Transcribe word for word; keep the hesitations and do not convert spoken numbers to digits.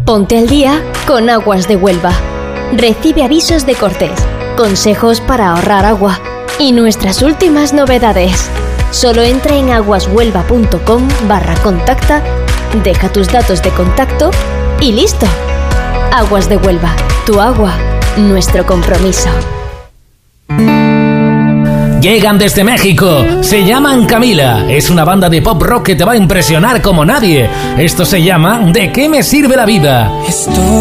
Ponte al día con Aguas de Huelva. Recibe avisos de cortes, consejos para ahorrar agua y nuestras últimas novedades. Solo entra en aguashuelva.com barra contacta, deja tus datos de contacto y listo. Aguas de Huelva, tu agua, nuestro compromiso. Llegan desde México, se llaman Camila, es una banda de pop rock que te va a impresionar como nadie. Esto se llama ¿De qué me sirve la vida? Estoy